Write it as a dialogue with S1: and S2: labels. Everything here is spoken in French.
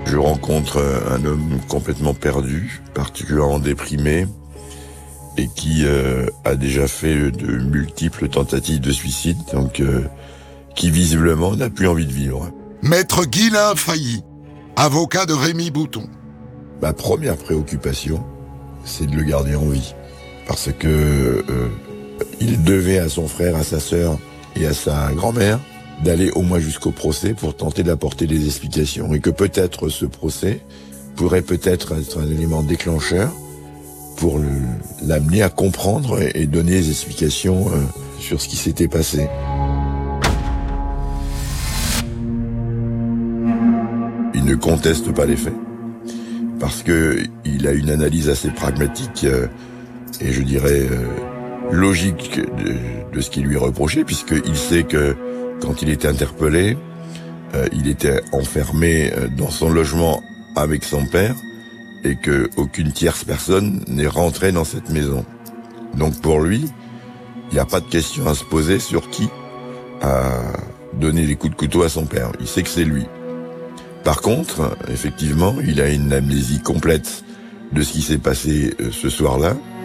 S1: Je rencontre un homme complètement perdu, particulièrement déprimé, et qui a déjà fait de multiples tentatives de suicide, donc qui visiblement n'a plus envie de vivre.
S2: Maître Guylain Failly, avocat de Rémy Bouton.
S1: Ma première préoccupation, c'est de le garder en vie. Parce que il devait à son frère, à sa sœur et à sa grand-mère d'aller au moins jusqu'au procès pour tenter d'apporter des explications. Et que peut-être ce procès pourrait peut-être être un élément déclencheur pour l'amener à comprendre et donner des explications sur ce qui s'était passé. Il ne conteste pas les faits, parce que il a une analyse assez pragmatique et je dirais logique de ce qui lui est reproché, puisqu'il sait que quand il était interpellé, il était enfermé dans son logement avec son père et que aucune tierce personne n'est rentrée dans cette maison. Donc pour lui, il n'y a pas de question à se poser sur qui a donné les coups de couteau à son père. Il sait que c'est lui. Par contre, effectivement, il a une amnésie complète de ce qui s'est passé ce soir-là.